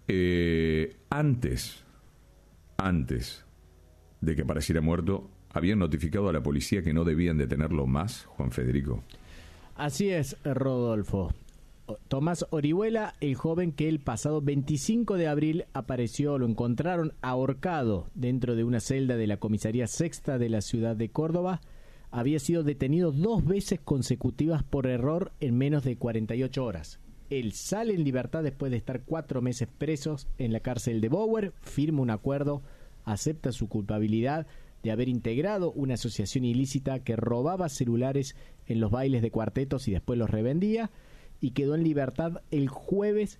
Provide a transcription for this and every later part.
Antes de que apareciera muerto, habían notificado a la policía que no debían detenerlo más, Juan Federico. Así es, Rodolfo. Tomás Orihuela, el joven que el pasado 25 de abril lo encontraron ahorcado dentro de una celda de la comisaría sexta de la ciudad de Córdoba, había sido detenido 2 veces consecutivas por error en menos de 48 horas. Él sale en libertad después de estar 4 meses presos en la cárcel de Bower, firma un acuerdo, acepta su culpabilidad de haber integrado una asociación ilícita que robaba celulares en los bailes de cuartetos y después los revendía, y quedó en libertad el jueves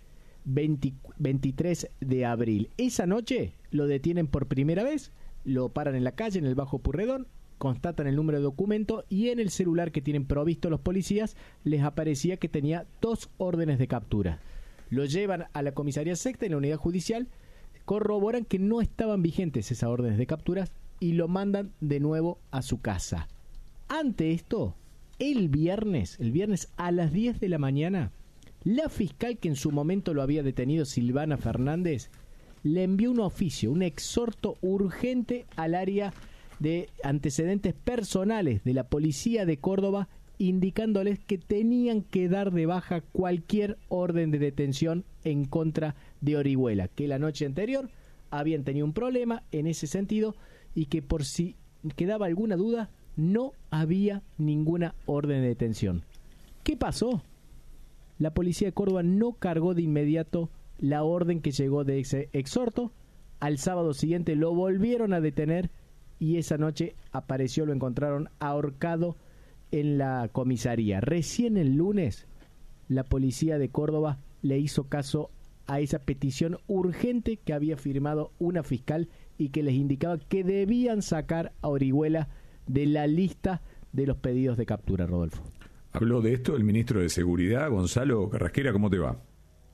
23 de abril. Esa noche lo detienen por primera vez, lo paran en la calle, en el Bajo Purredón, constatan el número de documento y en el celular que tienen provisto los policías les aparecía que tenía 2 órdenes de captura. Lo llevan a la comisaría sexta en la unidad judicial, corroboran que no estaban vigentes esas órdenes de capturas y lo mandan de nuevo a su casa. Ante esto, el viernes a las 10 de la mañana, la fiscal que en su momento lo había detenido, Silvana Fernández, le envió un oficio, un exhorto urgente al área de antecedentes personales de la policía de Córdoba, indicándoles que tenían que dar de baja cualquier orden de detención en contra de Orihuela, que la noche anterior habían tenido un problema en ese sentido y que por si quedaba alguna duda, no había ninguna orden de detención. ¿Qué pasó? La policía de Córdoba no cargó de inmediato la orden que llegó de ese exhorto. Al sábado siguiente lo volvieron a detener y esa noche lo encontraron ahorcado en la comisaría. Recién el lunes la policía de Córdoba le hizo caso a esa petición urgente que había firmado una fiscal y que les indicaba que debían sacar a Orihuela de la lista de los pedidos de captura, Rodolfo. Habló de esto el ministro de Seguridad, Gonzalo Carrasquera. ¿Cómo te va?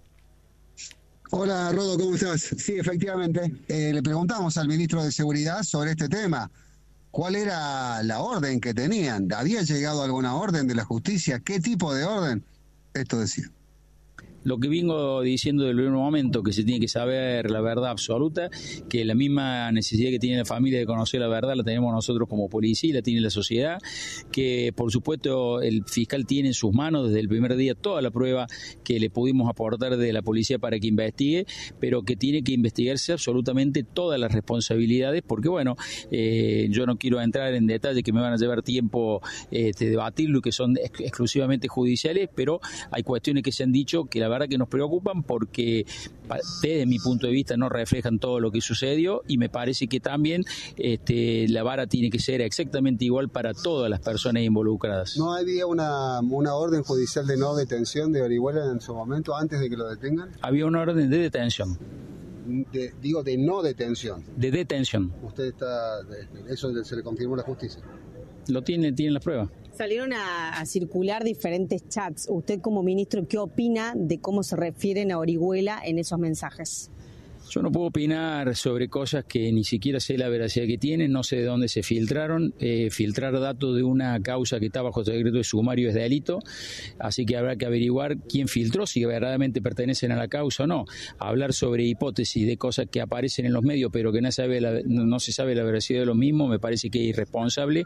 Hola, Rodo, ¿cómo estás? Sí, efectivamente. Le preguntamos al ministro de Seguridad sobre este tema. ¿Cuál era la orden que tenían? ¿Había llegado alguna orden de la justicia? ¿Qué tipo de orden? Esto decía. Lo que vengo diciendo desde el primer momento, que se tiene que saber la verdad absoluta, que la misma necesidad que tiene la familia de conocer la verdad la tenemos nosotros como policía y la tiene la sociedad, que por supuesto el fiscal tiene en sus manos desde el primer día toda la prueba que le pudimos aportar de la policía para que investigue, pero que tiene que investigarse absolutamente todas las responsabilidades, porque bueno, yo no quiero entrar en detalles que me van a llevar tiempo debatirlo y que son exclusivamente judiciales, pero hay cuestiones que se han dicho que la verdad que nos preocupan porque desde mi punto de vista no reflejan todo lo que sucedió y me parece que también la vara tiene que ser exactamente igual para todas las personas involucradas. ¿No había una orden judicial de no detención de Orihuela en su momento antes de que lo detengan? Había una orden de detención. De no detención. De detención. ¿Usted está, eso se le confirmó a la justicia? Lo tiene las pruebas. Salieron a circular diferentes chats. Usted como ministro, ¿qué opina de cómo se refieren a Orihuela en esos mensajes? Yo no puedo opinar sobre cosas que ni siquiera sé la veracidad que tienen, no sé de dónde se filtraron. Filtrar datos de una causa que está bajo secreto de sumario es delito, así que habrá que averiguar quién filtró, si verdaderamente pertenecen a la causa o no. Hablar sobre hipótesis de cosas que aparecen en los medios pero que no se sabe la veracidad de lo mismo me parece que es irresponsable.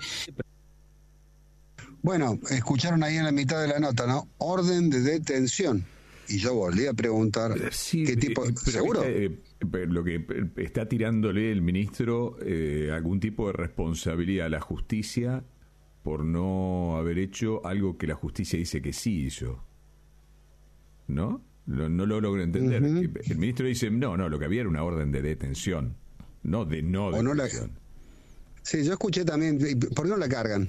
Bueno, escucharon ahí en la mitad de la nota, ¿no? Orden de detención. Y yo volví a preguntar, sí, ¿qué tipo? ¿Seguro? Lo que está tirándole el ministro, algún tipo de responsabilidad a la justicia por no haber hecho algo que la justicia dice que sí hizo. ¿No? No lo logro entender. Uh-huh. El ministro dice, no, lo que había era una orden de detención, no de no detención. Sí, yo escuché también, ¿por qué no la cargan?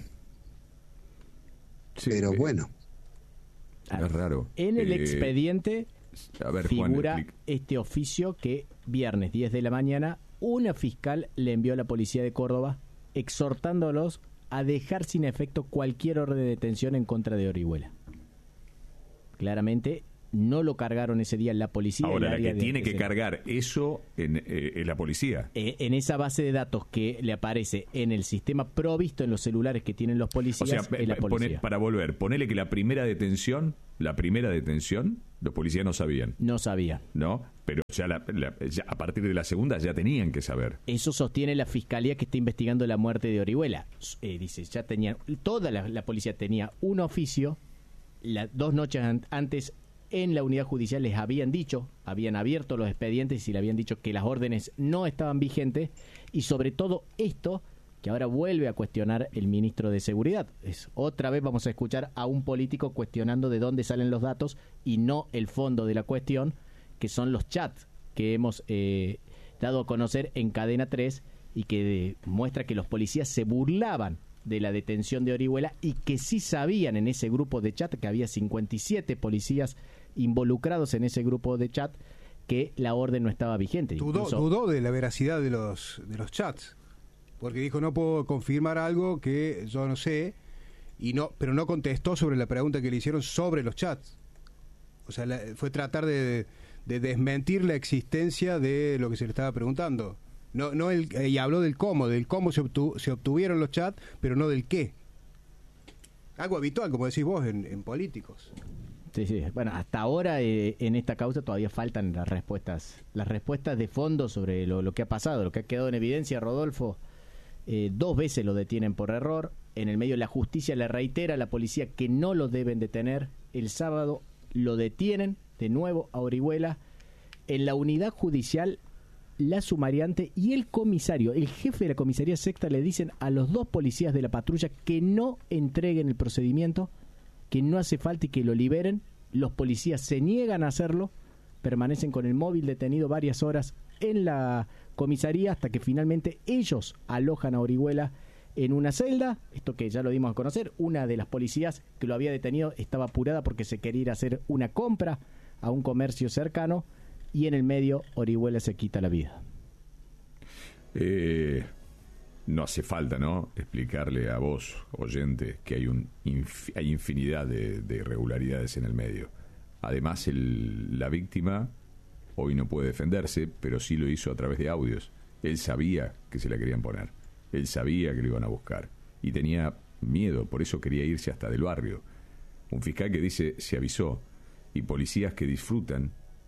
Sí, pero bueno. Es raro. En el expediente figura Juan, este oficio que viernes 10 de la mañana una fiscal le envió a la policía de Córdoba exhortándolos a dejar sin efecto cualquier orden de detención en contra de Orihuela. Claramente no lo cargaron ese día en la policía. Ahora, la que tiene que cargar eso en la policía. En esa base de datos que le aparece en el sistema provisto en los celulares que tienen los policías, o sea, es la policía. Para volver, ponele que la primera detención Los policías no sabían. No sabían. ¿No? Pero ya, ya a partir de la segunda ya tenían que saber. Eso sostiene la fiscalía que está investigando la muerte de Orihuela. Dice, ya tenían, toda la policía tenía un oficio, 2 noches antes en la unidad judicial les habían dicho, habían abierto los expedientes y le habían dicho que las órdenes no estaban vigentes, y sobre todo esto que ahora vuelve a cuestionar el ministro de Seguridad. Otra vez vamos a escuchar a un político cuestionando de dónde salen los datos y no el fondo de la cuestión, que son los chats que hemos dado a conocer en Cadena 3 y que muestra que los policías se burlaban de la detención de Orihuela y que sí sabían en ese grupo de chat, que había 57 policías involucrados en ese grupo de chat, que la orden no estaba vigente. Dudó de la veracidad de los chats, porque dijo, no puedo confirmar algo que yo no sé, pero no contestó sobre la pregunta que le hicieron sobre los chats. O sea, fue tratar de desmentir la existencia de lo que se le estaba preguntando. Y habló del cómo se obtuvieron los chats, pero no del qué. Algo habitual, como decís vos, en políticos. Sí. Bueno, hasta ahora en esta causa todavía faltan las respuestas de fondo sobre lo que ha pasado, lo que ha quedado en evidencia, Rodolfo. 2 veces lo detienen por error. En el medio la justicia le reitera a la policía que no lo deben detener. El sábado lo detienen de nuevo a Orihuela. En la unidad judicial, la sumariante y el comisario, el jefe de la comisaría sexta, le dicen a los 2 policías de la patrulla que no entreguen el procedimiento, que no hace falta y que lo liberen. Los policías se niegan a hacerlo, permanecen con el móvil detenido varias horas en la comisaría hasta que finalmente ellos alojan a Orihuela en una celda. Esto que ya lo dimos a conocer, una de las policías que lo había detenido estaba apurada porque se quería ir a hacer una compra a un comercio cercano, y en el medio Orihuela se quita la vida. No hace falta, ¿no?, explicarle a vos, oyente, que hay infinidad de irregularidades en el medio. Además, la víctima hoy no puede defenderse, pero sí lo hizo a través de audios. Él sabía que se la querían poner. Él sabía que lo iban a buscar. Y tenía miedo, por eso quería irse hasta del barrio. Un fiscal que dice, se avisó. Y policías que disfrutan,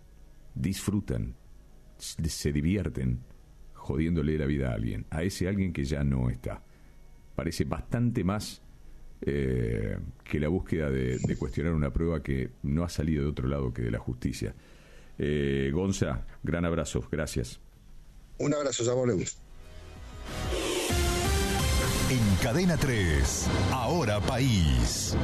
se divierten jodiéndole la vida a alguien. A ese alguien que ya no está. Parece bastante más que la búsqueda de cuestionar una prueba que no ha salido de otro lado que de la justicia. Gonza, gran abrazo, gracias. Un abrazo, ya volvemos. En Cadena 3, Ahora País.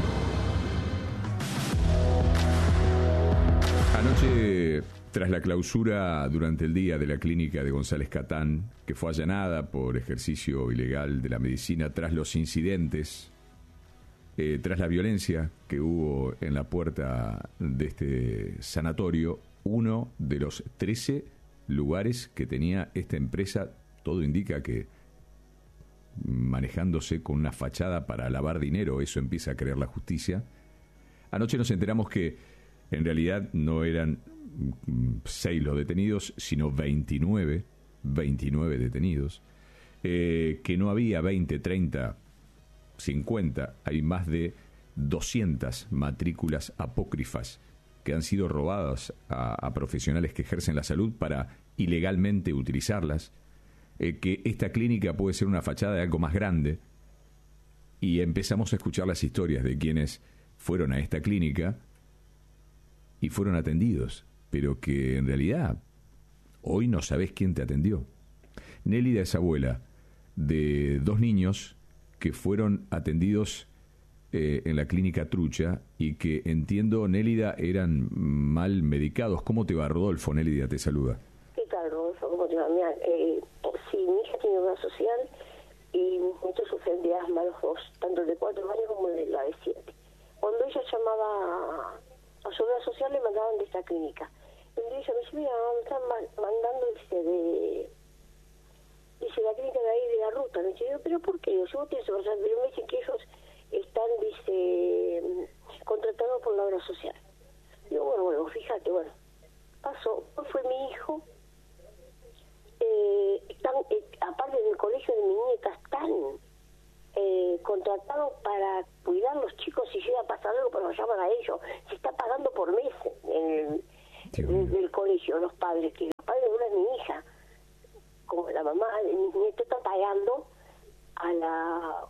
Anoche, tras la clausura durante el día de la clínica de González Catán, que fue allanada por ejercicio ilegal de la medicina, tras los incidentes, tras la violencia que hubo en la puerta de este sanatorio, uno de los 13 lugares que tenía esta empresa, todo indica que manejándose con una fachada para lavar dinero, eso empieza a creer la justicia. Anoche nos enteramos que en realidad no eran 6 los detenidos, sino 29 detenidos, que no había 20, 30, 50, hay más de 200 matrículas apócrifas que han sido robadas a profesionales que ejercen la salud para ilegalmente utilizarlas, que esta clínica puede ser una fachada de algo más grande, y empezamos a escuchar las historias de quienes fueron a esta clínica y fueron atendidos, pero que en realidad hoy no sabés quién te atendió. Nélida es abuela de 2 niños que fueron atendidos en la clínica Trucha y que, entiendo, Nélida, eran mal medicados. ¿Cómo te va, Rodolfo? Nélida te saluda. ¿Qué tal, Rodolfo? ¿Cómo te va? Mira, sí, mi hija tiene obra social y mis nietos sufren de asma, los 2, tanto el de 4 años como el de la de 7. Cuando ella llamaba a su obra social, le mandaban de esta clínica. Y ella me dice, mira, me están mandando dice la clínica de ahí de la ruta. Me dice, pero ¿por qué? Si vos tienes obra social, pero me dicen que ellos están, dice, contratados por la obra social. Digo, bueno, fíjate, pasó, fue mi hijo, aparte del colegio de mi nieta, están contratados para cuidar a los chicos si llega a pasar algo, pero lo llaman a ellos. Se está pagando por mes en del colegio, los padres, que los padres de una es mi hija, como la mamá de mis nietos está pagando a la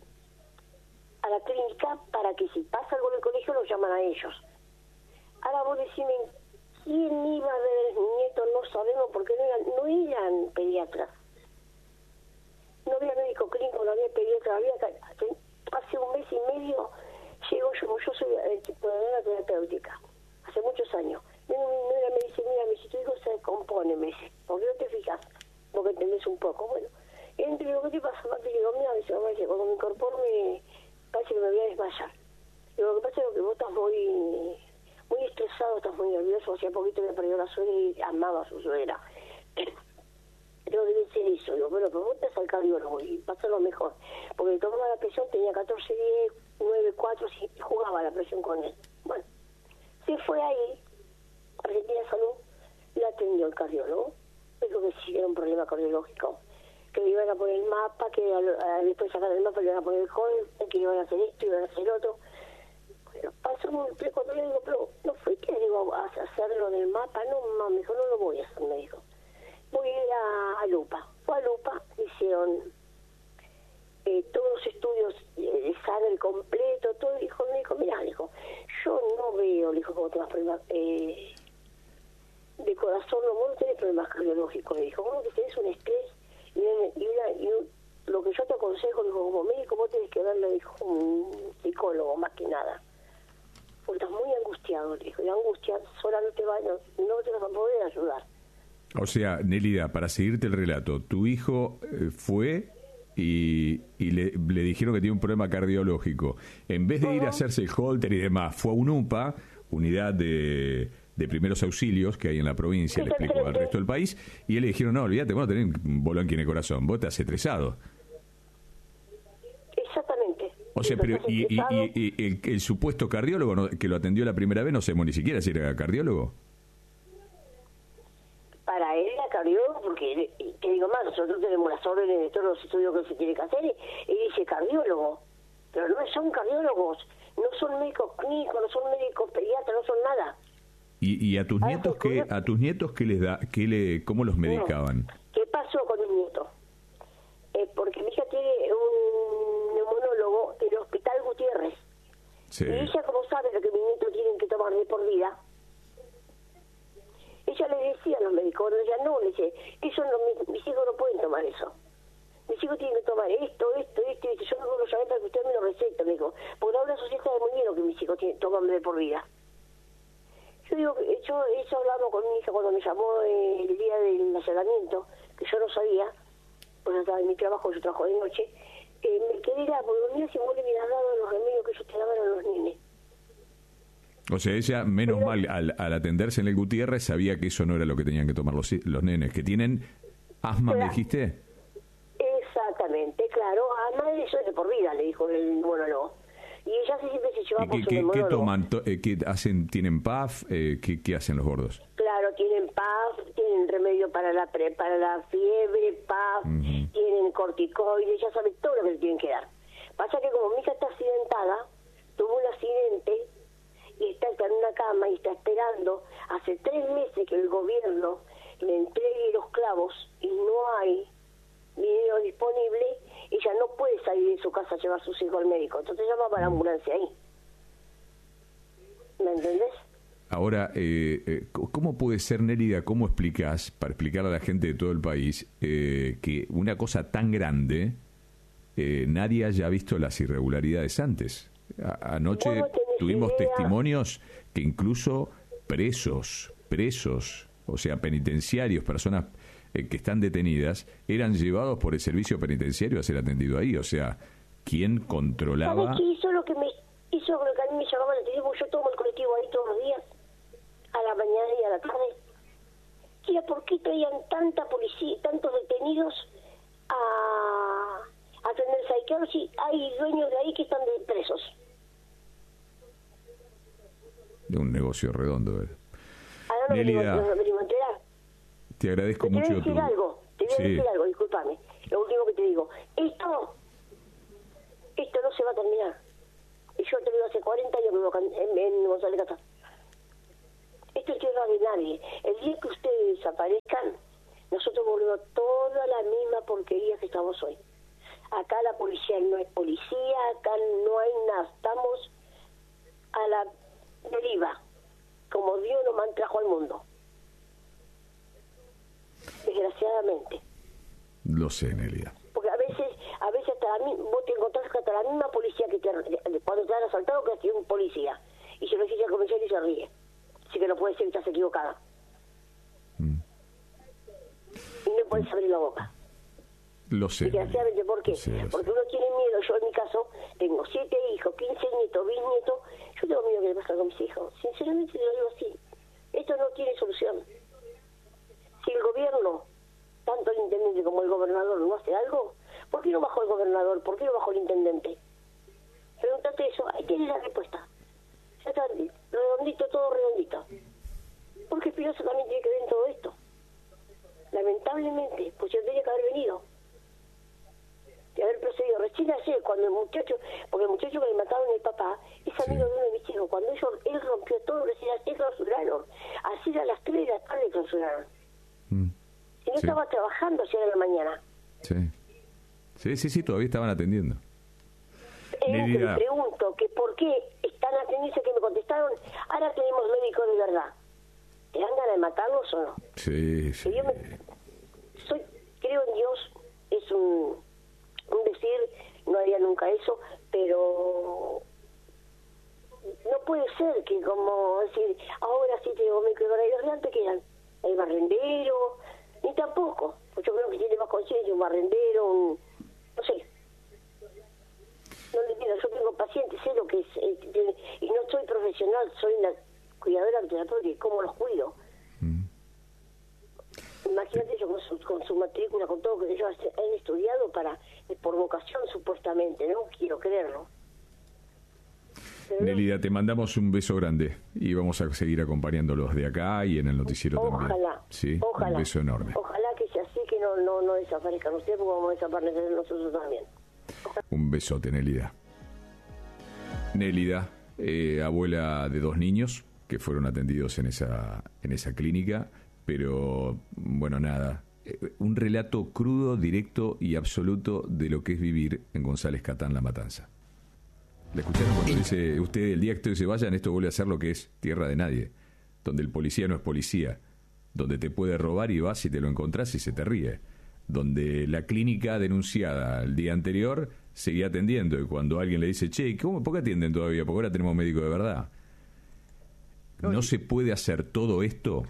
clínica para que si pasa algo en el colegio lo llaman a ellos. Ahora vos decime, ¿quién iba a ver a mis nietos? No sabemos, porque no eran pediatras. No había médico clínico, no había pediatra, hace un mes y medio llego yo soy coordinadora terapéutica, hace muchos años. Me dice, mira, si tu hijo se descompone, me dice, ¿por qué no te fijas? Porque entendés un poco. Bueno, entre lo que te pasa, Marta, y digo, mira, dice, cuando me incorporo parece que me voy a desmayar. Digo, lo que pasa es que vos estás muy estresado, estás muy nervioso, hacía poquito había perdido la suegra y amaba a su suegra. Pero debe ser eso. Digo, bueno, pero vos estás al cardiólogo y pasa lo mejor. Porque tomaba la presión, tenía 14, 10, 9, 4, y jugaba la presión con él. Bueno, se fue ahí, Argentina Salud, la atendió el cardiólogo, dijo que sí era un problema cardiológico, que le iban a poner el mapa, que después de sacar el mapa le iban a poner el col, que iban a hacer esto, iban a hacer otro. Bueno, pasó muy bien, cuando le digo, pero no fue que digo a hacer lo del mapa, no, mami, dijo, no lo voy a hacer, me dijo. Voy a ir a Lupa. Fue a Lupa, hicieron todos los estudios de sangre completo, todo. Me dijo, mirá, dijo, yo no veo, dijo, como tengas problemas de corazón, vos no tenés problemas cardiológicos, le dijo, vos lo que tenés un estrés y lo que yo te aconsejo, dijo, como médico vos tenés que verle, dijo, un psicólogo más que nada. Porque estás muy angustiado, le dijo, y la angustia sola no te vas a poder ayudar. O sea, Nélida, para seguirte el relato, tu hijo fue y le dijeron que tiene un problema cardiológico. En vez de ir a hacerse el holter y demás, fue a UNUPA, unidad de primeros auxilios que hay en la provincia, le explicó al resto del país, y él le dijeron, no, olvídate, vos no tenés un bolón en el corazón, vos estás estresado. Exactamente. O sea, pero, y el supuesto cardiólogo que lo atendió la primera vez, no sabemos ni siquiera si era cardiólogo. Para él era cardiólogo, porque, te digo más, nosotros tenemos las órdenes de todos los estudios que se tiene que hacer, y dice cardiólogo, pero no son cardiólogos, no son médicos clínicos, no son médicos pediatras, no son nada. ¿Y a tus nietos qué les da, cómo los medicaban? ¿Qué pasó con mis nietos? Porque mi hija tiene un neumonólogo del Hospital Gutiérrez, sí. Y ella, como sabe lo que mis nietos tienen que tomar de por vida, ella le decía a los médicos, ella no, le dice, eso no, mis hijos no pueden tomar eso. Mis hijos tienen que tomar esto, y yo no lo llamé para que usted me lo receta, me dijo, porque ahora eso sí está muy bien lo que mis hijos toman de por vida. Yo digo, eso hablamos con mi hija cuando me llamó el día del allanamiento, que yo no sabía, pues estaba en mi trabajo, yo trabajo de noche, me quedé la, porque mira si vos le hubieras dado los remedios que ellos te daban a los nenes. O sea, ella, menos mal, al atenderse en el Gutiérrez, sabía que eso no era lo que tenían que tomar los nenes, que tienen asma, ¿me dijiste? Exactamente, claro, asma eso es de por vida, le dijo el neumonólogo. Y ella siempre se lleva por su neumonólogo. ¿Qué toman? ¿Qué hacen? ¿Tienen PAF? ¿Qué hacen los gordos? Claro, tienen PAF, tienen remedio para la fiebre, PAF, tienen corticoides, ya saben todo lo que le tienen que dar. Pasa que como mi hija está accidentada, tuvo un accidente y está en una cama y está esperando hace 3 meses que el gobierno le entregue los clavos y no hay dinero disponible, ella no puede salir de su casa a llevar a sus hijos al médico, entonces llama para la ambulancia ahí. ¿Me entendés? Ahora, ¿cómo puede ser, Nélida, cómo explicás, para explicarle a la gente de todo el país, que una cosa tan grande nadie haya visto las irregularidades antes? Anoche tuvimos testimonios que incluso presos, o sea, penitenciarios, personas que están detenidas, eran llevados por el servicio penitenciario a ser atendido ahí. O sea, ¿quién controlaba? ¿Sabes qué hizo lo que a mí me llamaba la atención? Porque yo tomo el colectivo ahí todos los días, a la mañana y a la tarde. Que era por qué traían tanta policía, tantos detenidos a atenderse ahí. Claro, sí, hay dueños de ahí que están presos. De un negocio redondo. Ahora Nélida, nos venimos a enterar. Te agradezco mucho. Te voy a decir algo, discúlpame. Lo último que te digo, esto no se va a terminar. Y yo te lo digo hace 40 años que vivo en González Catán. Esto es tierra de nadie. El día que ustedes desaparezcan, nosotros volvemos toda la misma porquería que estamos hoy. Acá la policía no es policía, acá no hay nada. Estamos a la deriva, como Dios nos trajo al mundo. Desgraciadamente. Lo sé, Nélida. Porque a veces hasta vos te encontrás que hasta la misma policía que cuando te han asaltado que ha sido un policía. Y se lo dice al comisario y se ríe. Así que no puede ser que estás equivocada. Y no puedes abrir la boca. Lo sé. Desgraciadamente, ¿por qué? Sí, porque uno tiene miedo. Yo en mi caso tengo 7 hijos, 15 nietos, bisnietos. Yo tengo miedo que le pase con mis hijos. Sinceramente te lo digo así. Esto no tiene solución. Si el gobierno, tanto el intendente como el gobernador, no hace algo, ¿por qué no bajó el gobernador? ¿Por qué no bajó el intendente? Pregúntate eso, ahí tienes la respuesta. Ya está redondito, todo redondito. Porque Espinosa también tiene que ver en todo esto. Lamentablemente, pues yo tenía que haber venido. De haber procedido. Recién ayer, cuando el muchacho, porque el muchacho que le mataron el papá, es amigo de uno de mis hijos. Cuando él rompió todo, recién ayer clausuraron. Así a las 3 de la tarde clausuraron. Si no estaba trabajando, ayer de la mañana. Sí, todavía estaban atendiendo. Me pregunto que por qué están atendiendo, que me contestaron, ahora tenemos médicos de verdad. ¿Te dan ganas de matarlos o no? Sí. Creo en Dios, es un decir, no haría nunca eso, pero no puede ser que como decir, ahora sí tengo médicos de verdad, y los de antes que eran el barrendero, ni tampoco, pues yo creo que tiene más conciencia un barrendero, no sé. No le entiendo, yo tengo pacientes, sé lo que es, y no soy profesional, soy una cuidadora ambulatoria, ¿cómo los cuido? Imagínate yo con su matrícula, con todo que ellos han estudiado por vocación supuestamente, ¿no? Quiero creerlo. Nélida, te mandamos un beso grande y vamos a seguir acompañándolos de acá y en el noticiero también. ¿Sí? Ojalá. Un beso enorme. Ojalá que sea así, que no desaparezcan ustedes, porque vamos a desaparecer nosotros también. Un besote, Nélida. Nélida, abuela de 2 niños que fueron atendidos en esa clínica, pero bueno, nada, un relato crudo, directo y absoluto de lo que es vivir en González Catán, La Matanza. ¿La escucharon cuando dice usted, el día que ustedes se vayan, esto vuelve a ser lo que es tierra de nadie, donde el policía no es policía, donde te puede robar y vas y te lo encontrás y se te ríe, donde la clínica denunciada el día anterior seguía atendiendo, y cuando alguien le dice, che, ¿por qué atienden todavía? Porque ahora tenemos médico de verdad. No se puede hacer todo esto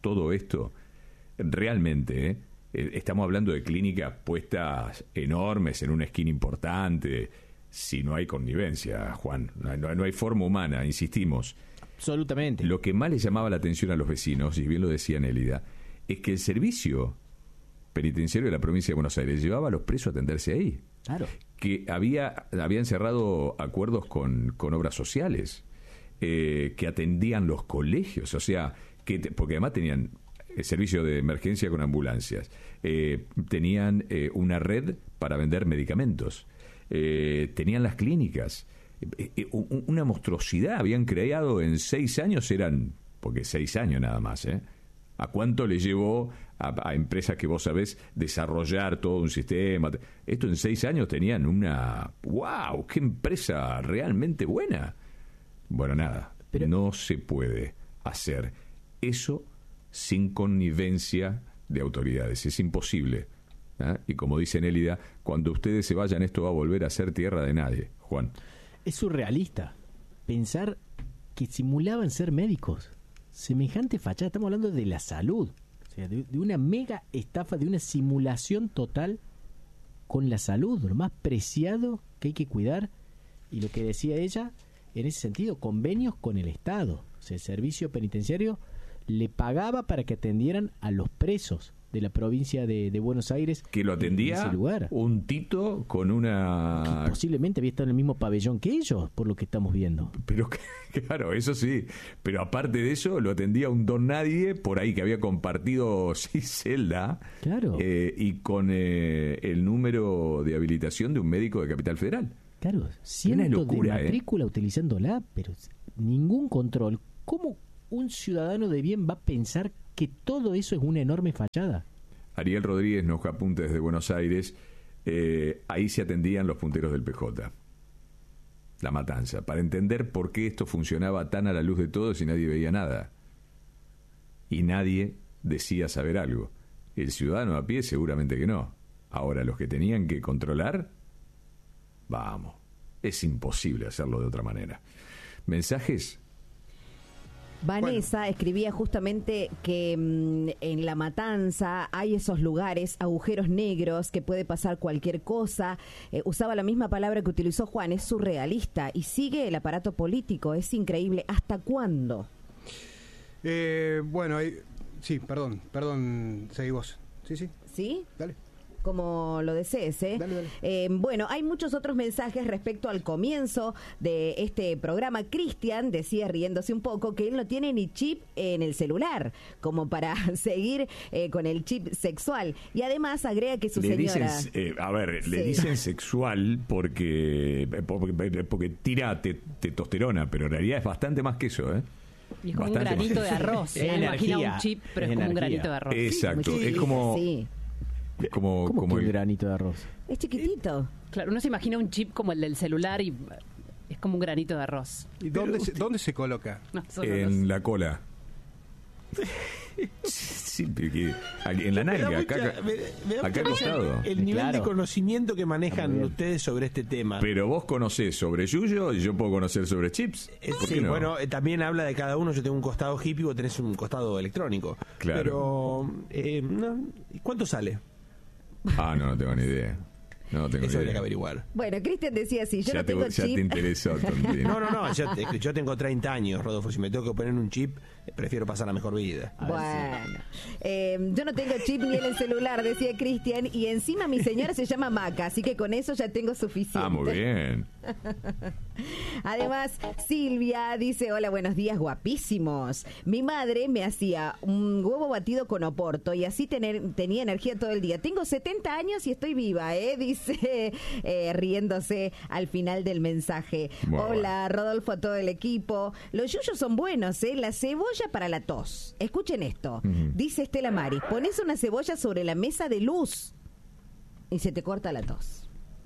realmente, estamos hablando de clínicas puestas enormes en una esquina importante, si no hay connivencia, Juan, no hay forma humana, insistimos. Absolutamente. Lo que más le llamaba la atención a los vecinos, y bien lo decía Nélida, es que el servicio penitenciario de la provincia de Buenos Aires llevaba a los presos a atenderse ahí. Claro. Que habían cerrado acuerdos con obras sociales, que atendían los colegios, o sea, porque además tenían servicio de emergencia con ambulancias, tenían una red para vender medicamentos, tenían las clínicas, una monstruosidad, habían creado en 6 años, porque 6 años nada más, ¿a cuánto le llevó a empresas que vos sabés desarrollar todo un sistema? Esto en 6 años tenían ¡wow! ¡Qué empresa realmente buena! Bueno, nada, pero no se puede hacer eso sin connivencia de autoridades, es imposible. Y como dice Nélida, cuando ustedes se vayan, esto va a volver a ser tierra de nadie, Juan. Es surrealista pensar que simulaban ser médicos. Semejante fachada, estamos hablando de la salud, o sea, de una mega estafa, de una simulación total con la salud, lo más preciado que hay que cuidar. Y lo que decía ella, en ese sentido, convenios con el Estado. O sea, el servicio penitenciario le pagaba para que atendieran a los presos de la provincia de Buenos Aires. Que lo atendía ese lugar. Un tito con una... Que posiblemente había estado en el mismo pabellón que ellos, por lo que estamos viendo. Pero claro, eso sí. Pero aparte de eso, lo atendía un don nadie por ahí que había compartido celda. Claro. Y con el número de habilitación de un médico de Capital Federal. Claro, cientos de matrícula utilizándola, pero ningún control. ¿Cómo un ciudadano de bien va a pensar que todo eso es una enorme fachada? Ariel Rodríguez nos apunta desde Buenos Aires. Ahí se atendían los punteros del PJ. La Matanza. Para entender por qué esto funcionaba tan a la luz de todos y nadie veía nada. Y nadie decía saber algo. El ciudadano a pie seguramente que no. Ahora, los que tenían que controlar, vamos, es imposible hacerlo de otra manera. ¿Mensajes? Vanessa escribía justamente que en La Matanza hay esos lugares, agujeros negros, que puede pasar cualquier cosa. Usaba la misma palabra que utilizó Juan, es surrealista. Y sigue el aparato político, es increíble. ¿Hasta cuándo? Bueno, sí, perdón, seguí vos. Sí. ¿Sí? Dale. Como lo desees, ¿eh? Dale. Bueno, hay muchos otros mensajes respecto al comienzo de este programa. Cristian decía, riéndose un poco, que él no tiene ni chip en el celular, como para seguir con el chip sexual. Y además agrega que su señora... Le dicen sexual porque tira testosterona, pero en realidad es bastante más que eso, ¿eh? Y es como Bastante un granito más. de arroz. Es Imagina energía, un chip, pero es es como un energía. granito de arroz. Exacto, Sí, es como... sí. ¿Cómo que un granito de arroz? Es chiquitito. Claro, uno se imagina un chip como el del celular y es como un granito de arroz. ¿Y dónde se coloca? No, solo En la cola. Sí, porque en la nalga, acá al costado. El nivel Claro. de conocimiento que manejan ustedes sobre este tema. Pero vos conocés sobre yuyo y yo puedo conocer sobre chips. ¿Por Sí, qué no? bueno, también habla de cada uno. Yo tengo un costado hippie, vos tenés un costado electrónico. Claro. Pero, no, ¿cuánto sale? No tengo ni idea. No tengo Eso ni habría que idea. averiguar. Bueno, Cristian decía así, yo Ya no tengo ya chip. te interesó, Tontín. No, yo tengo 30 años, Rodolfo. Si me tengo que poner un chip, prefiero pasar la mejor vida. Bueno, yo no tengo chip ni en el celular, decía Cristian, y encima mi señora se llama Maca, así que con eso ya tengo suficiente. Muy bien. Además, Silvia dice, hola, buenos días, guapísimos. Mi madre me hacía un huevo batido con oporto y así tenía energía todo el día. Tengo 70 años y estoy viva, dice, riéndose al final del mensaje. Bueno, hola, Rodolfo, a todo el equipo. Los yuyos son buenos, la cebolla para la tos. Escuchen esto. Dice Estela Maris, pones una cebolla sobre la mesa de luz y se te corta la tos.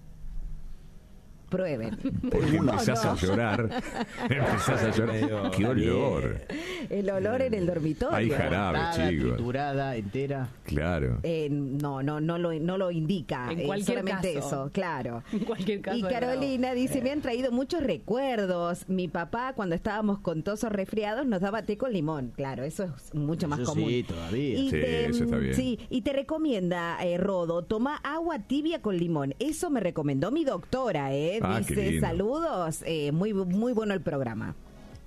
Prueben. Porque empezás a llorar. Empezás a llorar. ¡Qué olor! El olor en el dormitorio. Hay jarabe, Cortada, chicos. triturada, entera. Claro. No lo indica. En cualquier solamente caso. eso, claro. En cualquier caso. Y Carolina dice, me han traído muchos recuerdos. Mi papá, cuando estábamos con tos o resfriados, nos daba té con limón. Claro, eso es mucho más Eso común. sí, todavía. Y Sí, eso está bien. Sí, y te recomienda, Rodo, toma agua tibia con limón. Eso me recomendó mi doctora, qué Dice, lindo. saludos, muy bueno el programa.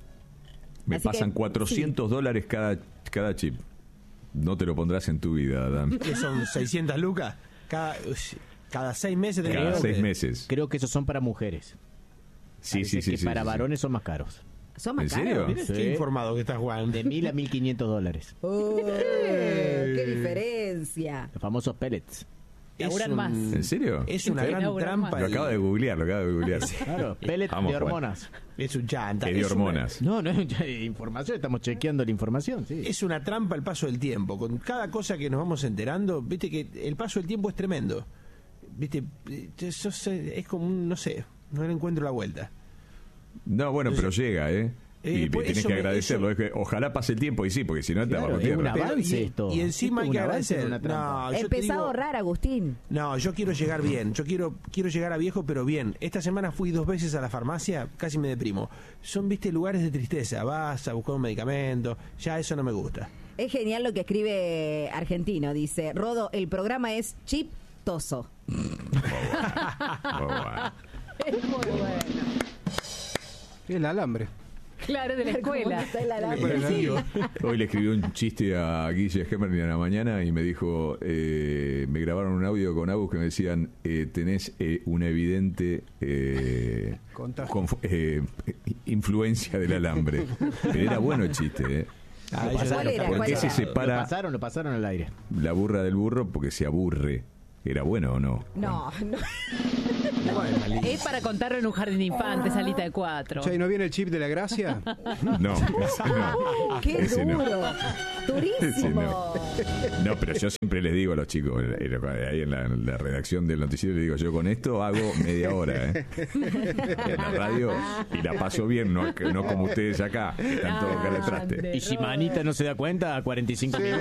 Me Así pasan que, $400 cada chip. No te lo pondrás en tu vida, Adam. ¿Qué son 600 lucas? Cada 6 meses tenés Cada que- 6 meses. Creo que esos son para mujeres. Sí, Parece sí. que para varones son más caros. Son más ¿En serio? caros. Mirá Sí. qué informado que estás, Juan. De $1,000 a $1,500. ¡Qué diferencia! Los famosos pellets. Laburan más. ¿En serio? Es una Sí, gran laburan trampa. más. Lo acabo de googlear, Claro, pellets Vamos, de Juan. hormonas. Es un chanta. Es de Es una- hormonas. No, no es información, estamos chequeando la información, sí. Es una trampa el paso del tiempo. Con cada cosa que nos vamos enterando, viste que el paso del tiempo es tremendo. Viste, es como un, no sé, no le encuentro la vuelta. No, bueno, pero llega, ¿eh? Y pues tenés eso que me- agradecerlo. Es que ojalá pase el tiempo y sí, porque si no te Claro, bajo es tierra. una avance esto. Y encima hay Esto que es un avance, agradecer. una trampa. No, yo te Empezá a digo- ahorrar, Agustín. No, yo quiero llegar bien. Yo quiero llegar a viejo, pero bien. Esta semana fui 2 veces a la farmacia, casi me deprimo. Son, viste, lugares de tristeza. Vas a buscar un medicamento. Ya eso no me gusta. Es genial lo que escribe Argentino. Dice, Rodo, el programa es chiptoso. Es muy bueno. El alambre. Claro, de la escuela. Está el alambre. Por el amigo. Hoy le escribí un chiste a Guille Gemerling a la mañana y me dijo, me grabaron un audio con Agus que me decían, tenés una evidente Contagio. influencia del alambre. Pero era bueno el chiste, ¿eh? Ah, ¿Cuál yo- era? ¿Por ¿Cuál qué era? se separa Lo pasaron al aire. la burra del burro? Porque se aburre. ¿Era bueno o no? No, no. Es para contarlo en un jardín de infantes, salita de 4. Che, ¿y no viene el chip de la gracia? No, ese no. ¡Qué Ese no. duro! Ese ¡Durísimo! no, pero yo siempre les digo a los chicos, ahí en la redacción del noticiero, les digo, yo con esto hago media hora, en la radio, y la paso bien, no como ustedes acá, que están todos cara de traste. Y si Manita no se da cuenta, 45 minutos.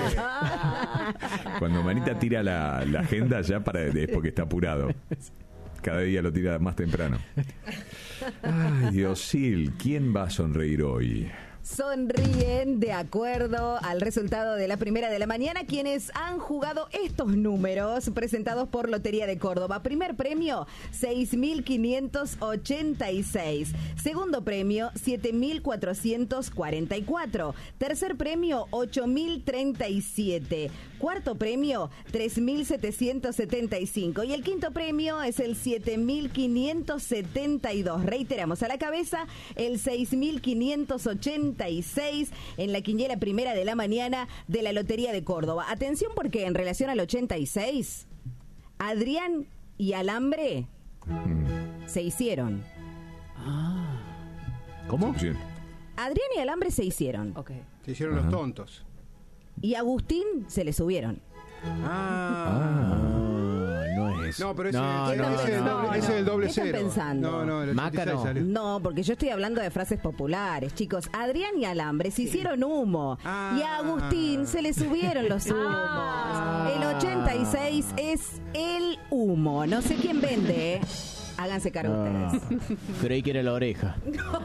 Cuando Manita tira la agenda ya es porque está apurado. Cada día lo tira más temprano. Ay, Diosil, ¿quién va a sonreír hoy? Sonríen de acuerdo al resultado de la primera de la mañana quienes han jugado estos números presentados por Lotería de Córdoba. Primer premio, 6.586. Segundo premio, 7.444. Tercer premio, 8.037. Cuarto premio, 3.775. Y el quinto premio es el 7.572. Reiteramos, a la cabeza, el 6.586 en la quiniela primera de la mañana de la Lotería de Córdoba. Atención porque en relación al 86, Adrián y Alambre se hicieron. ¿Cómo? Sí. Adrián y Alambre se hicieron. Se hicieron los tontos. Y Agustín se le subieron. No es. No, pero ese no, es el doble ¿Qué están cero. pensando? No, el Maca 86 no. salió. No, porque yo estoy hablando de frases populares, chicos. Adrián y Alambre se hicieron humo y a Agustín se le subieron los humos. El 86 es el humo. No sé quién vende, háganse cargo ustedes. Creí que era la oreja.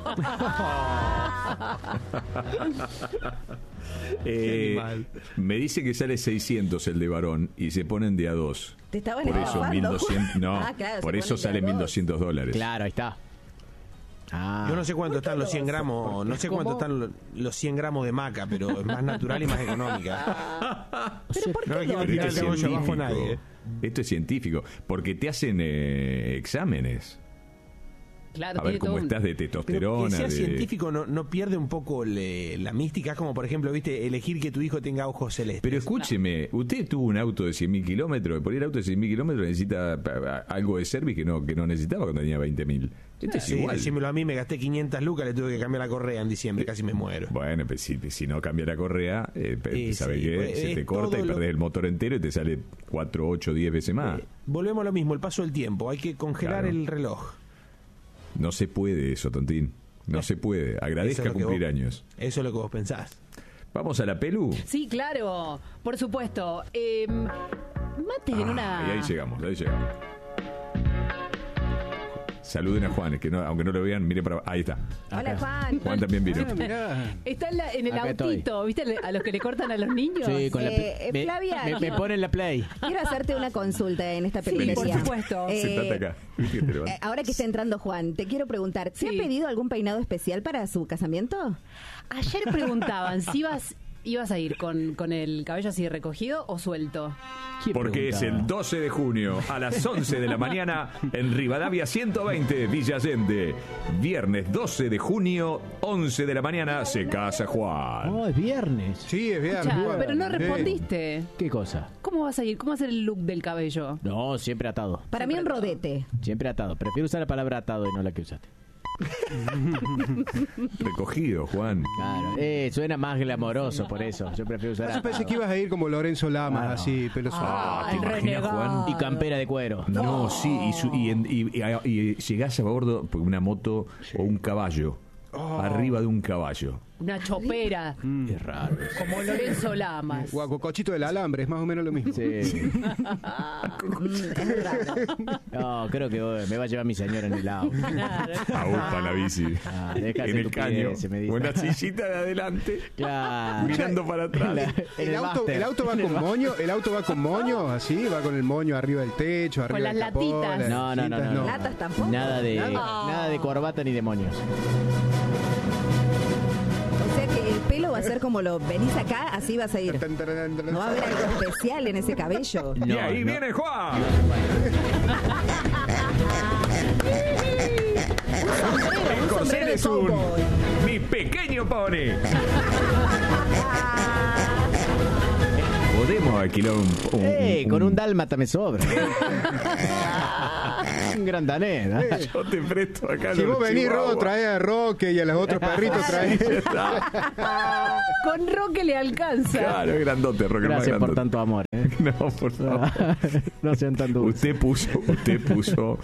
Me dice que sale 600 el de varón y se ponen de a dos. Te estaban Por eso estafando. 1200, no, Claro, por se eso ponen sale de a dos. $1.200. Claro, ahí está. Yo no sé cuánto están los 100 gramos, no sé cuánto están los 100 gramos de maca, pero es más natural y más económica. ¿Pero por qué No hay que no? tirar el cebolla abajo a nadie. Esto es científico, porque te hacen exámenes. Claro, A ver tiene cómo todo estás de Pero que testosterona. sea de... científico no pierde un poco la mística, es como por ejemplo, viste, elegir que tu hijo tenga ojos celestes. Pero escúcheme, usted tuvo un auto de 100.000 kilómetros, por ir auto de 100.000 kilómetros necesita algo de service que no necesitaba cuando tenía 20.000. Esto es Sí, igual. decímelo a mí, me gasté 500 lucas, le tuve que cambiar la correa en diciembre, casi me muero. Bueno, pues si no cambia la correa, ¿sabe sí, qué? pues, Se te es corta y todo perdés el motor entero y te sale 4, 8, 10 veces más. Volvemos a lo mismo, el paso del tiempo, hay que congelar Claro. el reloj. No se puede eso, Tontín. No se puede. Agradezca Eso es lo que cumplir vos- años. Eso es lo que vos pensás. ¿Vamos a la pelu? Sí, claro, por supuesto. Mate en una... Y ahí llegamos. Saluden a Juan, que no, aunque no lo vean, mire para... Ahí está. Hola, Juan. Juan también vino. Está en el Acá autito, ¿viste? A los que le cortan a los niños. Sí, con la Flavia, me ponen la play. quiero hacerte una consulta en esta Sí, peluquería. por supuesto. Sentate acá. Viste que te levantas. Ahora que está entrando Juan, te quiero preguntar, ¿te Sí. ha pedido algún peinado especial para su casamiento? Ayer preguntaban si ibas a ir con el cabello así recogido o suelto. Porque es el 12 de junio a las 11 de la mañana en Rivadavia 120, Villa Allende. Viernes 12 de junio, 11 de la mañana, se casa Juan. Oh, es viernes. Sí, es viernes. Escuchá, Juan. pero no Sí. respondiste. ¿Qué cosa? ¿Cómo vas a ir? ¿Cómo va a ser el look del cabello? No, siempre atado. Para mí un rodete. Siempre atado. Prefiero usar la palabra atado y no la que usaste. Recogido, Juan. Claro. Suena más glamoroso por eso. Yo prefiero usar Yo pensé atado. que ibas a ir como Lorenzo Lamas, Claro. así, pelo suave. ¿te imaginas, Juan? Y campera de cuero. No, sí, y llegás a bordo por una moto o un caballo. Arriba de un caballo. Una chopera, Es raro. como Lorenzo Lamas. Guacocochito del alambre, es más o menos lo mismo. Sí. Es raro. No, creo que me va a llevar mi señora en el auto. A upa la bici. Déjate En el caño. me dice. Una sillita de adelante. Claro. Mirando para atrás. En El auto va máster. con moño, así, va con el moño arriba del techo, arriba Con del las capó, latitas. las No. latitas, ¿Latas tampoco? Nada de Nada. nada de corbata ni demonios. O sea que el pelo va a ser como lo venís acá, así vas a ir. No va a haber algo especial en ese cabello. Y ahí viene Juan. El corcel es un mi pequeño pony. podemos alquilar con un dálmata me sobra. Un gran danés, ¿no? Yo te presto acá. Si vos venís, Rodo, trae a Roque y a los otros perritos trae. Con Roque le alcanza. Claro, es grandote, Roque. Gracias por tanto amor. No, por favor. No sean tan dulces. Usted puso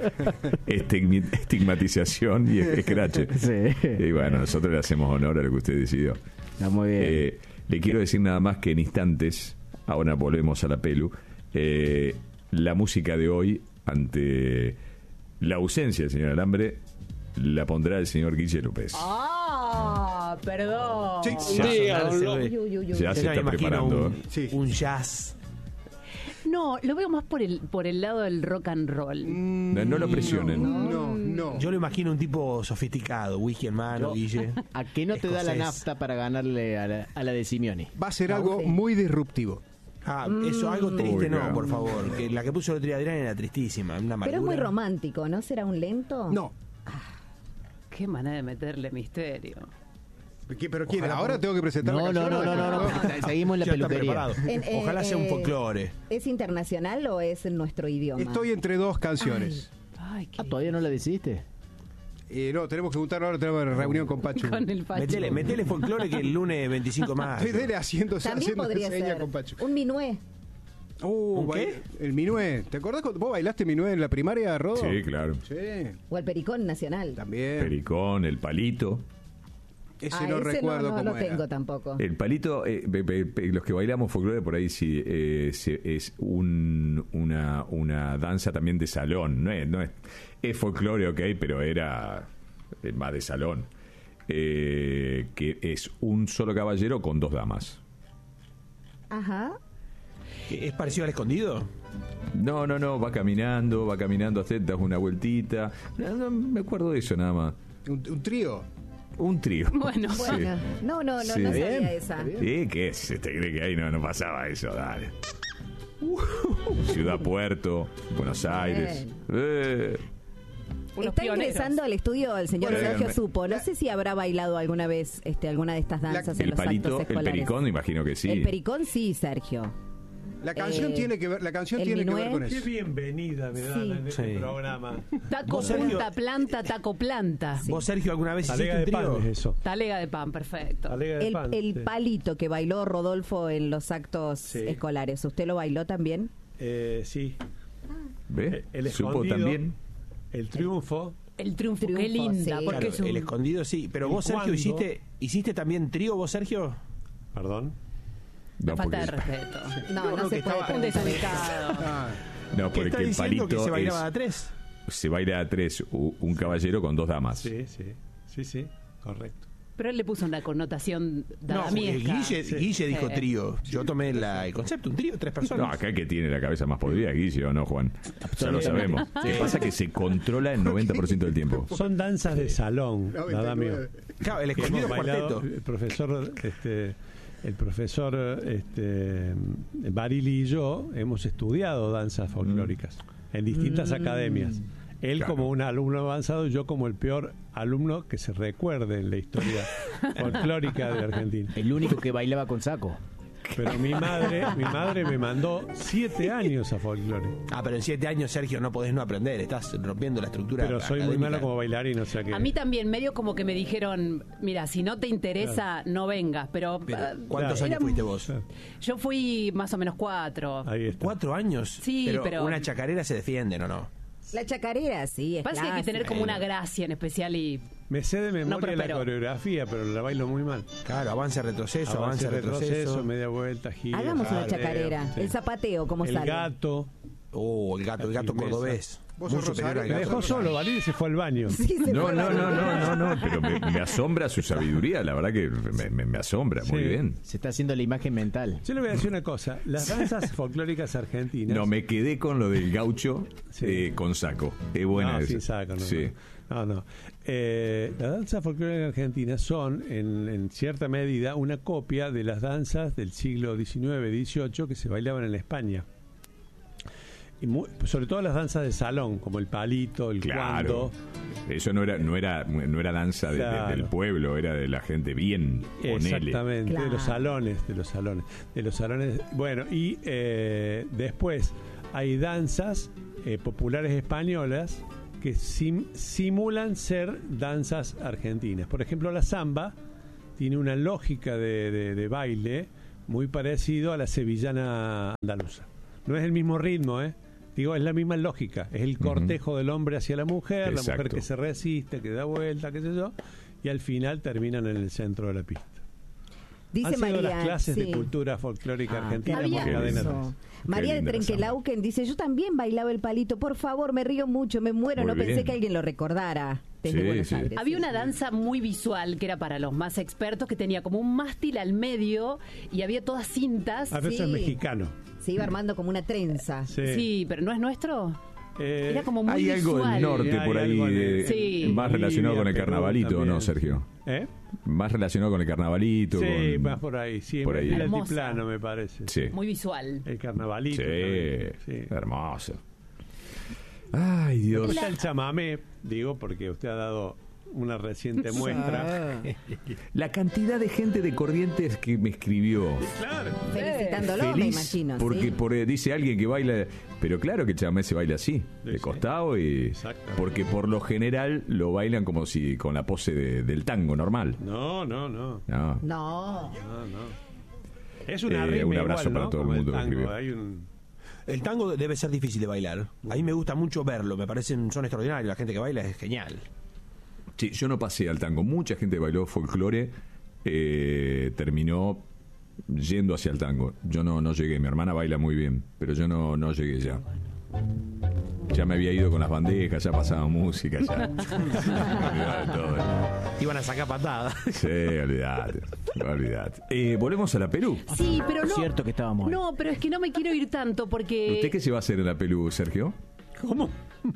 estigmatización y escrache. Sí. Y bueno, nosotros le hacemos honor a lo que usted decidió. Está muy bien. Le quiero decir nada más que en instantes, ahora volvemos a la Pelu, la música de hoy, ante la ausencia del señor Alambre, la pondrá el señor Guille López. Perdón. Ya se está preparando. Un jazz. No, lo veo más por el lado del rock and roll. No lo presionen. No. Yo lo imagino un tipo sofisticado, whisky en mano, Guille. ¿A qué no te da la nafta para ganarle a la de Simeone? Va a ser algo muy disruptivo. Eso, algo triste, Uy, no, por favor. Que la que puso el otro día Adrián era tristísima. Una Pero es muy amargura. romántico, ¿no? ¿Será un lento? No. Qué manera de meterle misterio. ¿Pero quién? ¿Ahora tengo que presentar la canción? No. Seguimos en la Ya está peluquería. preparado. Ojalá sea un folclore. ¿Es internacional o es en nuestro idioma? Estoy entre dos canciones. ¿Todavía no la decidiste? No, tenemos que juntarnos ahora, tenemos reunión con Pachu. Con el Pachu. Metele folclore que el lunes 25 más. Dele haciendo También podría seña ser con Pachu. un minué. ¿Un qué? El minué. ¿Te acordás cuando vos bailaste minué en la primaria, Rodo? Sí, claro. Sí. O el pericón nacional. También. Pericón, el palito. Ese no recuerdo no cómo lo era. tengo tampoco. El palito, los que bailamos folclore por ahí sí es una danza también de salón. No es folclore, ok, pero era más de salón. Que es un solo caballero con dos damas. Ajá. ¿Es parecido al escondido? No, va caminando, hasta das una vueltita. No, me acuerdo de eso nada más. ¿Un trío? Un trío. Bueno. Sí. No Sí. sabía esa. ¿Qué es? ¿Te cree que ahí no pasaba eso? Dale. Ciudad Puerto, Buenos Aires. Está ingresando al estudio el señor Bueno, Sergio Supo. No sé si habrá bailado alguna vez alguna de estas danzas en El los actos palito, el escolares. pericón, imagino que sí. El pericón sí, Sergio. La canción tiene que ver, con eso. Qué bienvenida me dan en este programa. Taco, punta, planta, taco, planta. ¿Vos, Sergio, alguna vez hiciste Talega un de pan trío? es eso. Talega de pan, perfecto. Talega de pan, El sí. palito que bailó Rodolfo en los actos escolares, ¿usted lo bailó también? Sí. ¿Ve? El Supo escondido, también. El triunfo. El triunfo, qué linda. sí. Porque Claro, es un... el escondido sí. Pero vos, Sergio, ¿hiciste también trío, vos, Sergio? Perdón. No, falta porque- de respeto. No se puede. Un desubicado. No, ¿Qué porque está el diciendo que palito se bailaba a tres? se baila a tres, un caballero con dos damas. Sí, correcto. Pero él le puso una connotación No, damiesca. Guille dijo Sí. trío. Yo tomé el concepto, un trío, tres No, personas. acá el que tiene la cabeza más podrida, Guille, ¿o no, Juan? Ya lo sabemos. Lo que pasa es que se controla el 90% del tiempo. Son danzas de salón, 99. nada mío. Claro, el Que escondido hemos es bailado, cuarteto. el profesor Barili y yo hemos estudiado danzas folclóricas en distintas academias. Él Claro. como un alumno avanzado, yo como el peor alumno que se recuerde en la historia folclórica de Argentina. El único que bailaba con saco. Pero mi madre me mandó 7 años a folclore. Pero en 7 años, Sergio, no podés no aprender. Estás rompiendo la estructura. Pero soy muy académica. malo como bailarín, o sea que... A mí también, medio como que me dijeron, mira, si no te interesa, no vengas. Pero ¿Cuántos era- años fuiste vos? Yo fui más o menos 4. Ahí está. 4 años. Sí, pero- una chacarera se defiende, ¿no? La chacarera, sí, es Parece que hay que tener como una gracia en especial y... Me sé de memoria pero- la coreografía, pero la bailo muy mal. Claro, avance, retroceso, avance, retroceso. media vuelta, gira. Hagamos una jadeo, chacarera. sí. El zapateo, ¿cómo El sale? gato. El gato cordobés. Vos Muy sos superior Rosario, al Me gato. dejó solo, Valide se fue al baño. Sí, se No, fue no, la- no, pero me asombra su sabiduría, la verdad que me asombra, muy Sí. bien. Se está haciendo la imagen mental. Yo le voy a decir una cosa. Las danzas folclóricas argentinas... No, me quedé con lo del gaucho Sí. con saco. Es buena No, esa. sin saco, no. Sí. No. Las danzas folclóricas argentinas son, en cierta medida, una copia de las danzas del siglo XIX, XVIII que se bailaban en España. sobre todo las danzas de salón, como el palito, el cuando. Eso no era danza del pueblo, era de la gente bien, ponele. Exactamente, de los salones. Bueno, y después hay danzas populares españolas que simulan ser danzas argentinas. Por ejemplo, la samba tiene una lógica de baile muy parecido a la sevillana andaluza. No es el mismo ritmo, Digo, es la misma lógica. Es el cortejo del hombre hacia la mujer, la mujer que se resiste, que da vuelta, qué sé yo, y al final terminan en el centro de la pista. Dice Han sido María, las clases de cultura folclórica argentina por Cadena 3. María de Trenquelauquen dice, yo también bailaba el palito, por favor, me río mucho, me muero, Muy no pensé bien. que alguien lo recordara. Desde Buenos Aires. Había una danza muy visual que era para los más expertos, que tenía como un mástil al medio y había todas cintas. A veces es mexicano. Se iba armando como una trenza. Sí, pero ¿no es nuestro? Era como muy hay visual. algo del norte por ahí, más relacionado con el carnavalito, ¿no, Sergio? Más relacionado con el carnavalito. Sí, más por ahí. Sí, por ahí. El altiplano, me parece. Sí. Muy visual. El carnavalito. Sí, hermoso. Ay, Dios. Está el chamamé, digo, porque usted ha dado una reciente muestra. La cantidad de gente de Corrientes que me escribió. Claro. Felicitándolo, me Feliz, imagino. porque dice alguien que baila, pero claro que el chamamé se baila así, de costado, y porque por lo general lo bailan como si con la pose del tango normal. No. Es una un abrazo igual, para ¿no? todo Como el mundo que tango. escribió. El tango debe ser difícil de bailar. A mí me gusta mucho verlo, me parecen, son extraordinarios. La gente que baila es genial. Sí, yo no pasé al tango. Mucha gente bailó folclore, terminó yendo hacia el tango. Yo no llegué. Mi hermana baila muy bien, pero yo no llegué ya. Ya me había ido con las bandejas, ya pasaba música, ya. Olvidate de todo. Iban a sacar patadas. Sí, olvidate. Volvemos a la Perú. Sí, pero no. Cierto que estábamos ahí. No, pero es que no me quiero ir tanto porque. ¿Usted qué se va a hacer en la Perú, Sergio? ¿Cómo?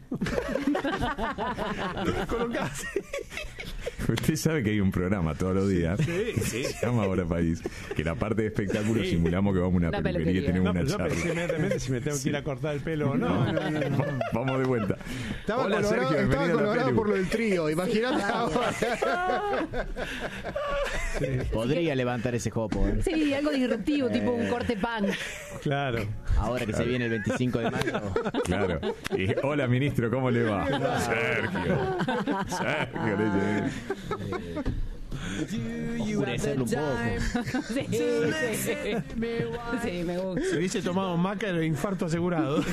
Usted sabe que hay un programa todos los días que se llama Ahora País, que la parte de espectáculos simulamos que vamos a una peluquería y tenemos una charla. Inmediatamente si me tengo que ir a cortar el pelo o no. Vamos de vuelta. Estaba Hola, colorado, Sergio, estaba bienvenido a la colorado Pelu. por lo del trío, imagínate ahora. Podría levantar ese jopo. Sí, algo disruptivo, tipo un corte punk. Claro. Ahora que se viene el 25 de mayo. Claro. Y, hola, ministro, ¿cómo le va? Sergio, le dice. Oscurecerlo un poco. Sí, me gusta. Si hubiese tomado maca, era infarto asegurado.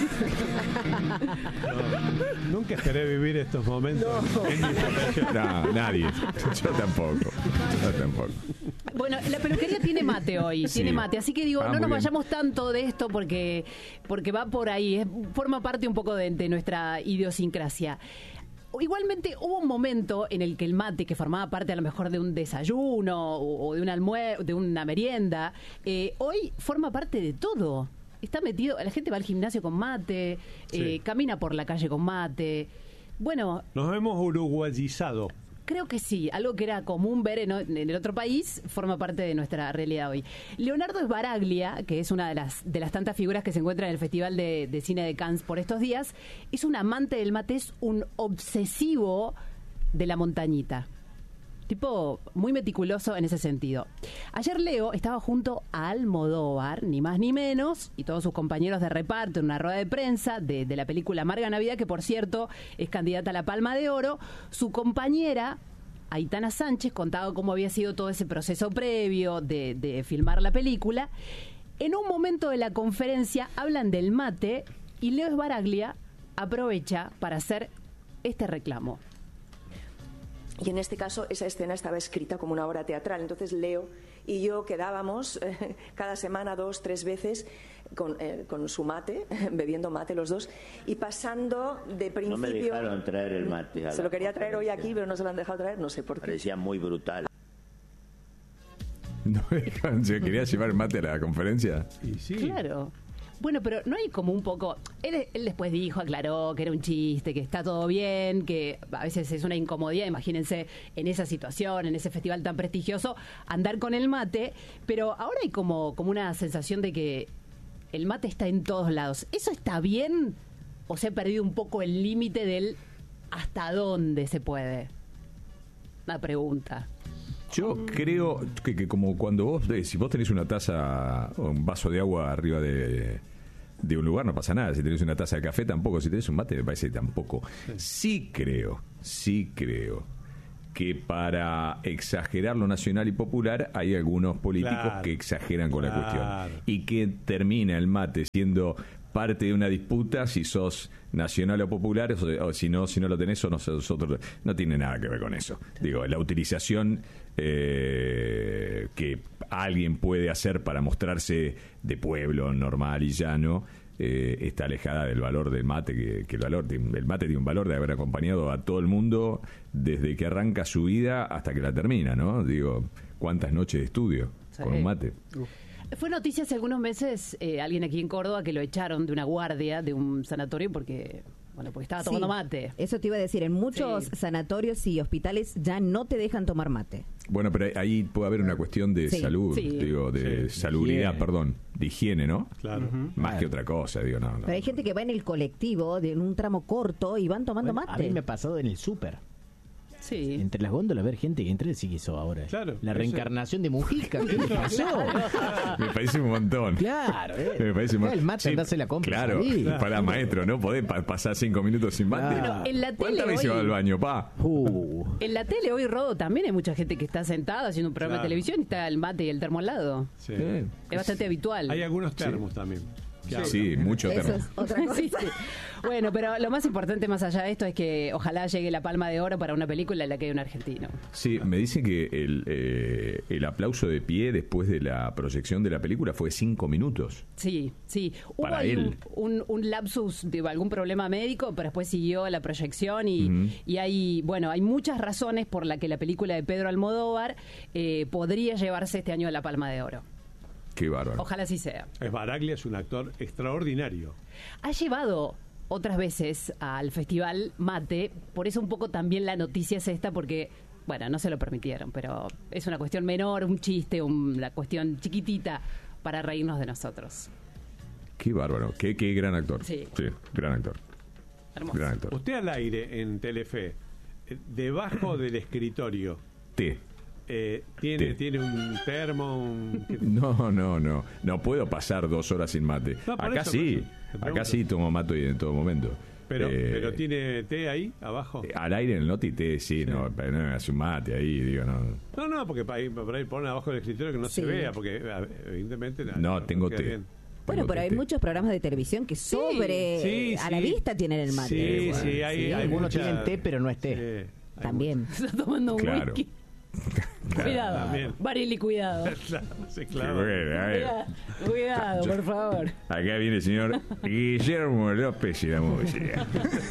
Nunca esperé vivir estos momentos. No, nadie. Yo tampoco. Bueno, la peluquería tiene mate hoy, Sí. tiene mate, así que digo, no muy nos bien. vayamos tanto de esto porque va por ahí, forma parte un poco de nuestra idiosincrasia. Igualmente hubo un momento en el que el mate, que formaba parte a lo mejor de un desayuno o de un almuerzo, de una merienda, hoy forma parte de todo. Está metido, la gente va al gimnasio con mate, camina por la calle con mate. Bueno, Nos hemos uruguayizado. creo que sí, algo que era común ver en el otro país forma parte de nuestra realidad hoy. Leonardo Sbaraglia, que es una de las tantas figuras que se encuentra en el Festival de Cine de Cannes por estos días, es un amante del mate, es un obsesivo de la montañita. Tipo, muy meticuloso en ese sentido. Ayer Leo estaba junto a Almodóvar, ni más ni menos, y todos sus compañeros de reparto en una rueda de prensa de la película Amarga Navidad, que por cierto es candidata a la Palma de Oro. Su compañera, Aitana Sánchez, contaba cómo había sido todo ese proceso previo de filmar la película. En un momento de la conferencia hablan del mate y Leo Sbaraglia aprovecha para hacer este reclamo. Y en este caso esa escena estaba escrita como una obra teatral. Entonces Leo y yo quedábamos cada semana 2, 3 veces con su mate, bebiendo mate los dos, y pasando de principio... No me dejaron traer el mate. Se lo quería traer hoy aquí, pero no se lo han dejado traer, no sé por qué. Parecía muy brutal. ¿No se quería llevar el mate a la conferencia? Claro. Bueno, pero no hay como un poco... Él después dijo, aclaró que era un chiste, que está todo bien, que a veces es una incomodidad, imagínense en esa situación, en ese festival tan prestigioso, andar con el mate, pero ahora hay como una sensación de que el mate está en todos lados. ¿Eso está bien o se ha perdido un poco el límite del hasta dónde se puede? Una pregunta. Yo creo que como cuando vos, si vos tenés una taza o un vaso de agua arriba de un lugar, no pasa nada. Si tenés una taza de café, tampoco. Si tenés un mate, me parece tampoco. Sí creo que para exagerar lo nacional y popular hay algunos políticos que exageran con la cuestión. Y que termina el mate siendo parte de una disputa si sos nacional o popular, o si no lo tenés o nosotros. No tiene nada que ver con eso. Digo, la utilización que alguien puede hacer para mostrarse de pueblo normal y llano está alejada del valor del mate, que el mate tiene un valor de haber acompañado a todo el mundo desde que arranca su vida hasta que la termina, ¿no? Digo, cuántas noches de estudio con un mate. Fue noticia hace algunos meses alguien aquí en Córdoba que lo echaron de una guardia de un sanatorio porque estaba tomando mate. Eso te iba a decir, en muchos sanatorios y hospitales ya no te dejan tomar mate. Bueno, pero ahí puede haber una cuestión de salud, salubridad, de higiene, ¿no? Claro. Más que otra cosa, digo, no. Pero hay gente que va en el colectivo, en un tramo corto, y van tomando mate. A mí me ha pasado en el súper. Sí. Entre las góndolas ver gente que entra sí que hizo ahora. Claro, la reencarnación de Mujica. ¿Qué le pasó? Me parece un montón. Claro. Me parece un el mate andase la compra. Claro, para maestro, ¿no? Podés pasar 5 minutos sin mate. Bueno, en la ¿Cuántas tele veces hoy, va al baño, pa? En la tele hoy, Rodo, también hay mucha gente que está sentada haciendo un programa de televisión y está el mate y el termo al lado. Sí. Es bastante habitual. Hay algunos termos también. Sí, mucho termo. Eso es otra cosa. Sí. Bueno, pero lo más importante más allá de esto es que ojalá llegue la Palma de Oro para una película en la que hay un argentino. Sí, me dicen que el aplauso de pie después de la proyección de la película fue 5 minutos. Sí. Para Hubo ahí él. un lapsus de algún problema médico, pero después siguió la proyección y hay muchas razones por las que la película de Pedro Almodóvar podría llevarse este año la Palma de Oro. Qué bárbaro. Ojalá así sea. Baraglia es un actor extraordinario. Ha llevado otras veces al festival mate, por eso un poco también la noticia es esta, porque, no se lo permitieron, pero es una cuestión menor, un chiste, una cuestión chiquitita para reírnos de nosotros. Qué bárbaro, qué gran actor. Sí, gran actor. Hermoso. Gran actor. Usted al aire en Telefe, debajo del escritorio. ¿Tiene un termo? No puedo pasar 2 horas sin mate. No, acá sí tomo mate en todo momento. Pero ¿tiene té ahí abajo? Al aire en el noti té, sí. No, pero no me hace un mate ahí, digo, no. No, porque para ir poner abajo del escritorio que no se vea, porque evidentemente no tengo té. Bien. Bueno, pero hay muchos programas de televisión que a la vista tienen el mate. Sí, hay algunos tienen té, pero no es té. También. Se está tomando un whisky. Cuidado, Barili, cuidado. Claro. Cuidado, por favor. Acá viene el señor Guillermo López y la música.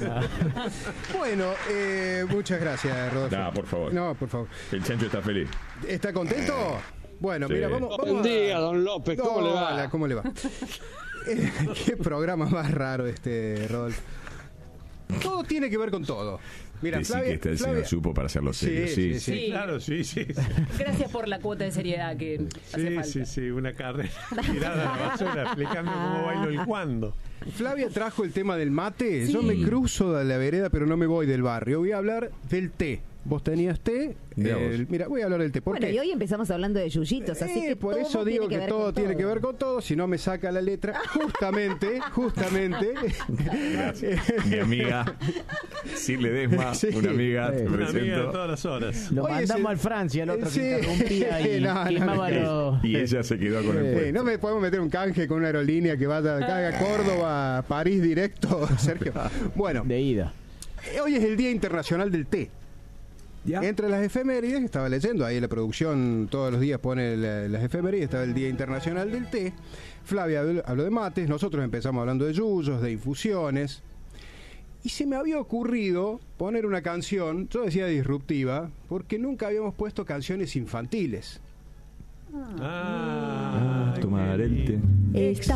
Bueno, muchas gracias, Rodolfo. No, por favor. No, por favor. El chancho está feliz. ¿Está contento? Bueno, Sí. mira, vamos Buen día, don López, ¿cómo le va? Hola, ¿cómo le va? Qué programa más raro Rodolfo. Todo tiene que ver con todo. Mira, Decí que el señor supo para hacerlo serio. Sí. Claro, sí. Gracias por la cuota de seriedad que hace falta. Sí, una carrera tirada a la basura explicando cómo bailo el cuándo. Flavia trajo el tema del mate. Yo me cruzo de la vereda, pero no me voy del barrio. Voy a hablar del té. Vos tenías té. Mira, voy a hablar del té. ¿Por qué? Y hoy empezamos hablando de yuyitos, así que por todo eso digo que todo tiene que ver con todo. Si no me saca la letra, justamente. Gracias. Mi amiga Sirle Desma, una amiga, te Una presento. amiga de todas las horas. Lo mandamos al Francia, el otro que interrumpía y quemaba los... Y ella se quedó con el puesto. No me podemos meter un canje con una aerolínea que vaya a Córdoba, París directo, Sergio. Bueno, de ida. Hoy es el Día Internacional del Té. ¿Ya? Entre las efemérides, estaba leyendo, ahí la producción todos los días pone las efemérides, estaba el Día Internacional del Té. Flavia habló de mates, nosotros empezamos hablando de yuyos, de infusiones. Y se me había ocurrido poner una canción, yo decía disruptiva, porque nunca habíamos puesto canciones infantiles. Tomar el té.